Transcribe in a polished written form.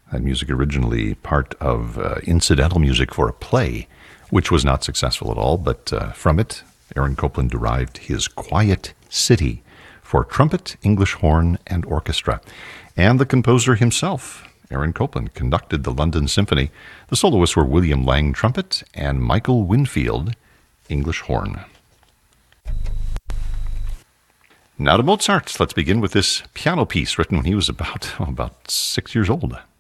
That music originally part of incidental music for a play, which was not successful at all, but from it, Aaron Copland derived his Quiet City for trumpet, English horn, and orchestra. And the composer himself, Aaron Copland, conducted the London Symphony. The soloists were William Lang, trumpet, and Michael Winfield, English horn. Now to Mozart. Let's begin with this piano piece written when he was about 6 years old.